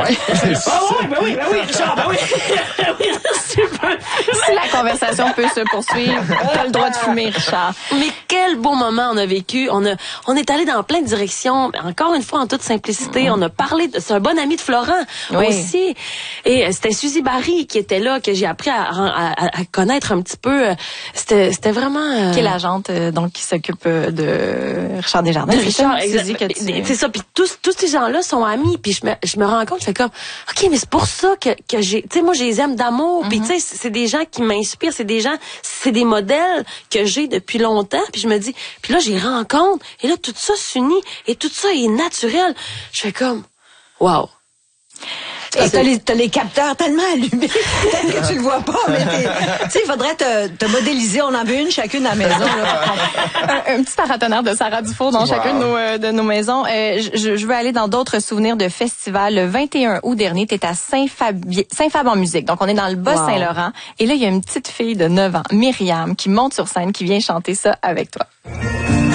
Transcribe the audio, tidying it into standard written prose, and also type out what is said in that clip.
Ouais. oui, Richard, ben oui. Si la conversation peut se poursuivre, t'as le droit de fumer, Richard. Mais quel beau moment on a vécu. On est allé dans plein de directions. Encore une fois, en toute simplicité, on a parlé c'est un bon ami de Florent aussi. Et c'était Suzy Barry qui était là, que j'ai appris à connaître un petit peu. C'était vraiment... Qui est l'agente donc qui s'occupe de Richard Desjardins. Richard, Suzy, c'est ça. Puis tous ces gens-là sont amis. Puis je me rends compte, je fais comme, OK, mais c'est pour ça que j'ai... Tu sais, moi, je les aime d'amour. Puis tu sais, c'est des gens qui m'inspirent. C'est des modèles que j'ai depuis longtemps. Puis je me dis... Puis là, j'y rencontre. Et là, tout ça s'unit. Et tout ça est naturel. Je fais comme, wow. Et t'as les capteurs tellement allumés. Peut-être que tu le vois pas, mais tu sais, il faudrait te modéliser. On en veut une chacune à la maison, là. Un petit paratonnerre de Sarah Dufour dans chacune de nos maisons. Je veux aller dans d'autres souvenirs de festivals. Le 21 août dernier, t'es à Saint-Fab en musique. Donc, on est dans le Bas-Saint-Laurent. Et là, il y a une petite fille de 9 ans, Myriam, qui monte sur scène, qui vient chanter ça avec toi.